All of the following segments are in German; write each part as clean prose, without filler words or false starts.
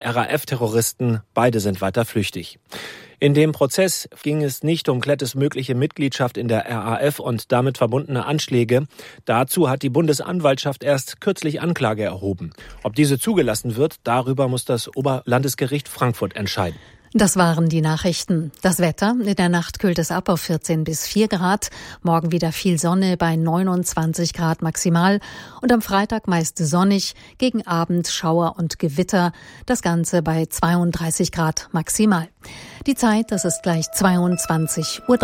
RAF-Terroristen. Beide sind weiter flüchtig. In dem Prozess ging es nicht um Klettes mögliche Mitgliedschaft in der RAF und damit verbundene Anschläge. Dazu hat die Bundesanwaltschaft erst kürzlich Anklage erhoben. Ob diese zugelassen wird, darüber muss das Oberlandesgericht Frankfurt entscheiden. Das waren die Nachrichten. Das Wetter: In der Nacht kühlt es ab auf 14 bis 4 Grad. Morgen wieder viel Sonne bei 29 Grad maximal. Und am Freitag meist sonnig, gegen Abend Schauer und Gewitter. Das Ganze bei 32 Grad maximal. Die Zeit, das ist gleich 22:03 Uhr.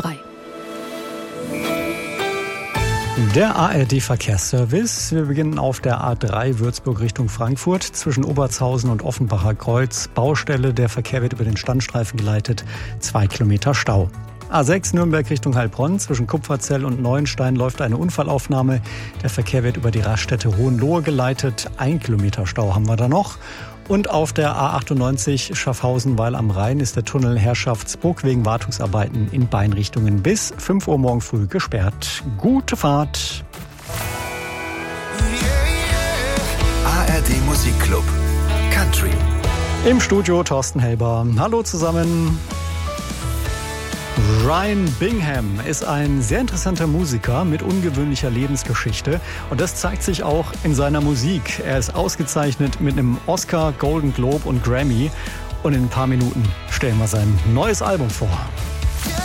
Der ARD-Verkehrsservice. Wir beginnen auf der A3 Würzburg Richtung Frankfurt. Zwischen Obertshausen und Offenbacher Kreuz Baustelle. Der Verkehr wird über den Standstreifen geleitet. 2 Kilometer Stau. A6 Nürnberg Richtung Heilbronn. Zwischen Kupferzell und Neuenstein läuft eine Unfallaufnahme. Der Verkehr wird über die Raststätte Hohenlohe geleitet. 1 Kilometer Stau haben wir da noch. Und auf der A98 Schaffhausen-Weil am Rhein ist der Tunnel Herrschaftsburg wegen Wartungsarbeiten in beiden Richtungen bis 5 Uhr morgen früh gesperrt. Gute Fahrt! ARD Musikclub Country. Im Studio Thorsten Helber. Hallo zusammen. Ryan Bingham ist ein sehr interessanter Musiker mit ungewöhnlicher Lebensgeschichte und das zeigt sich auch in seiner Musik. Er ist ausgezeichnet mit einem Oscar, Golden Globe und Grammy und in ein paar Minuten stellen wir sein neues Album vor.